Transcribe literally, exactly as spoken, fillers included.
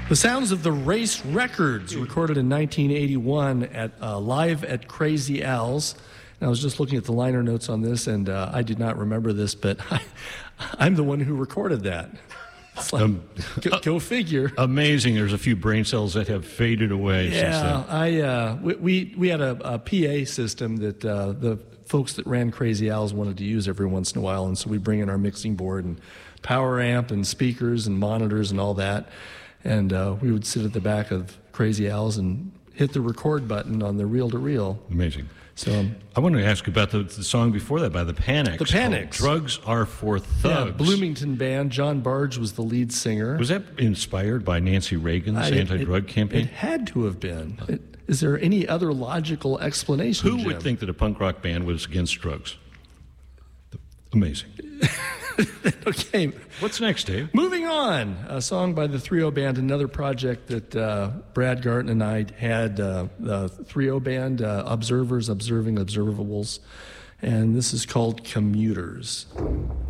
The sounds of the Race Records, recorded in nineteen eighty-one at uh, live at Crazy Al's. And I was just looking at the liner notes on this, and uh, I did not remember this, but I, I'm the one who recorded that. It's like, um, go, go figure. Amazing. There's a few brain cells that have faded away yeah, since then. I uh, we, we we had a, a P A system that uh, the folks that ran Crazy Al's wanted to use every once in a while, and so we bring in our mixing board and power amp and speakers and monitors and all that. And uh, we would sit at the back of Crazy Al's and hit the record button on the reel-to-reel. Amazing. So um, I want to ask about the, the song before that by the Panics. The Panics. Drugs Are for Thugs. Yeah, Bloomington band. John Barge was the lead singer. Was that inspired by Nancy Reagan's I, anti-drug it, campaign? It had to have been. It, is there any other logical explanation, Who Jim? would think that a punk rock band was against drugs? Amazing. Okay. What's next, Dave? Moving on. A song by the three oh Band, another project that uh, Brad Garton and I had, uh, the three oh Band, uh, Observers, Observing Observables. And this is called Commuters.